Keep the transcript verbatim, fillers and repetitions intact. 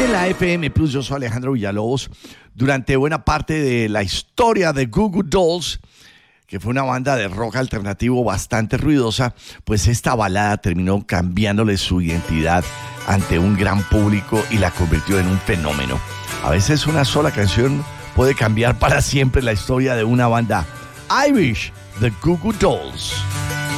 en la F M Plus, yo soy Alejandro Villalobos. Durante buena parte de la historia de Goo Goo Dolls, que fue una banda de rock alternativo bastante ruidosa, pues esta balada terminó cambiándole su identidad ante un gran público y la convirtió en un fenómeno. A veces una sola canción puede cambiar para siempre la historia de una banda. Irish, The Goo Goo Dolls.